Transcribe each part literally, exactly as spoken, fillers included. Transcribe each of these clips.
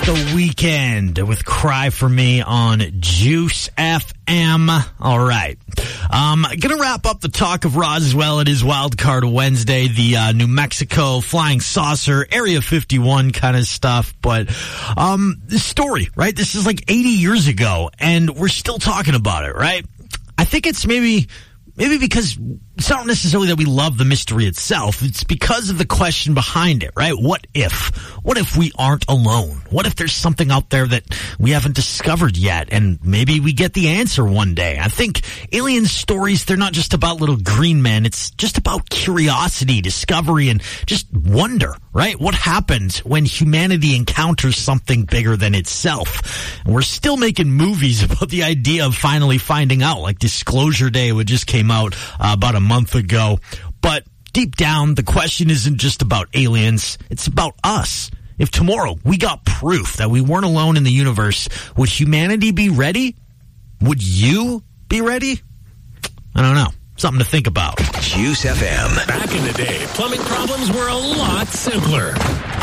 The Weeknd with Cry For Me on Juice F M. All right. Um, gonna wrap up the talk of Roswell. It is Wild Card Wednesday, the uh, New Mexico flying saucer, Area fifty-one kind of stuff. But um, this story, right? This is like eighty years ago, and we're still talking about it, right? I think it's maybe... Maybe because it's not necessarily that we love the mystery itself. It's because of the question behind it, right? What if? What if we aren't alone? What if there's something out there that we haven't discovered yet? And maybe we get the answer one day. I think alien stories, they're not just about little green men. It's just about curiosity, discovery, and just wonder, right? What happens when humanity encounters something bigger than itself? And we're still making movies about the idea of finally finding out, like Disclosure Day, which just came out uh, about a month ago. But deep down, the question isn't just about aliens. It's about us. If tomorrow we got proof that we weren't alone in the universe, would humanity be ready? Would you be ready? I don't know. Something to think about. Juice F M. Back in the day, plumbing problems were a lot simpler.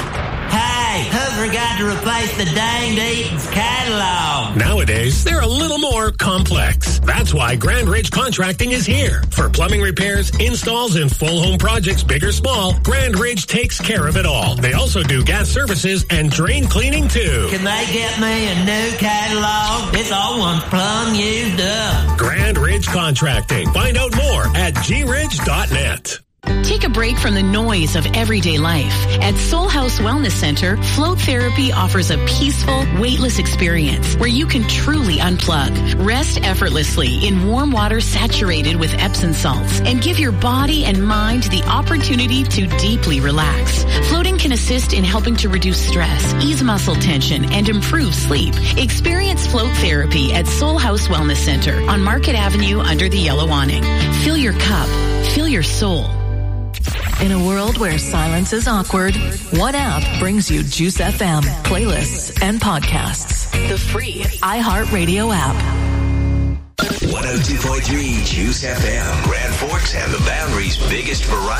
Hey, who forgot to replace the danged Eaton's catalog? Nowadays, they're a little more complex. That's why Grand Ridge Contracting is here. For plumbing repairs, installs, and full home projects, big or small, Grand Ridge takes care of it all. They also do gas services and drain cleaning, too. Can they get me a new catalog? This old one's plumb used up. Grand Ridge Contracting. Find out more at g ridge dot net. Take a break from the noise of everyday life. At Soul House Wellness Center, float therapy offers a peaceful, weightless experience where you can truly unplug. Rest effortlessly in warm water saturated with Epsom salts and give your body and mind the opportunity to deeply relax. Floating can assist in helping to reduce stress, ease muscle tension, and improve sleep. Experience float therapy at Soul House Wellness Center on Market Avenue under the yellow awning. Fill your cup. Fill your soul. In a world where silence is awkward, one app brings you Juice F M, playlists, and podcasts. The free iHeartRadio app. one oh two point three Juice F M, Grand Forks and the Boundary's biggest variety.